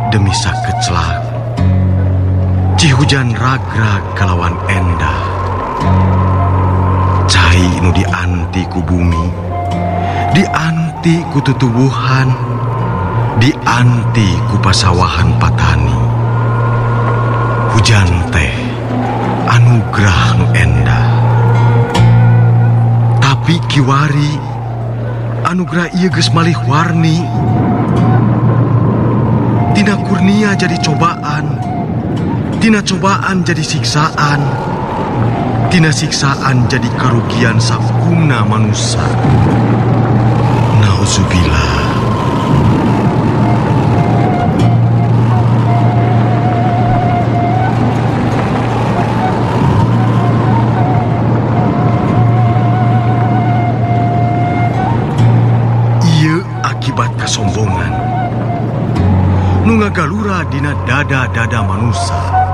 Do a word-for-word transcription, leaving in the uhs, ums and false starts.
demi sakeclak ci hujan ragrag kalawan endah cai nu dianti ku bumi dianti ku tutubuhan dianti ku pasawahan patani hujan teh anugerah nu endah tapi kiwari anugerah ieu geus malih warni tina kurnia jadi cobaan tina cobaan jadi siksaan tina siksaan jadi karugian sakumna manusia. Nauzubillah. Ieu akibat kesombongan nu ngagalura dina dada-dada manusia.